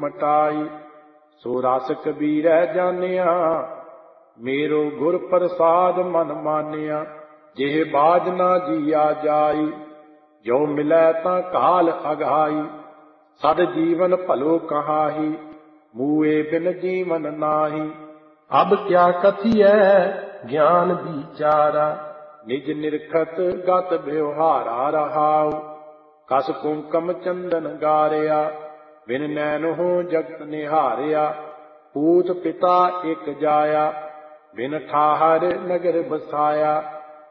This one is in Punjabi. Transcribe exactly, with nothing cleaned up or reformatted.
ਮਟਾਈ। ਸੋ ਰਸ ਕਬੀਰੈ ਜਾਣਿਆ, ਮੇਰੋ ਗੁਰ ਪ੍ਰਸਾਦ ਮਨ ਮਾਨਿਆ। ਜਿਹ ਬਾਜ ਨਾ ਜੀਆ ਜਾਈ, ਜੋ ਮਿਲੈ ਤਾਂ ਕਾਲ ਅਗਾਈ। ਸਦ ਜੀਵਨ ਭਲੋ ਕਹਾਹੀ, ਮੂਏ ਬਿਨ ਜੀਵਨ ਨਾਹੀ। ਅਬ ਕਿਆ ਕਥੀਐ ਗਿਆਨ ਵਿਚਾਰਾ, ਨਿਜ ਨਿਰਖਤ ਗਤ ਵਿਵਹਾਰਾ ਰਹਾਉ। ਕਸ ਕੁੰਕਮ ਚੰਦਨ ਗਾਰਿਆ, ਬਿਨ ਨੈਣੋ ਜਗਤ ਨਿਹਾਰਿਆ। ਪੂਤ ਪਿਤਾ ਇਕ ਜਾਇਆ, ਬਿਨ ਠਾਹਰ ਨਗਰ ਬਸਾਇਆ।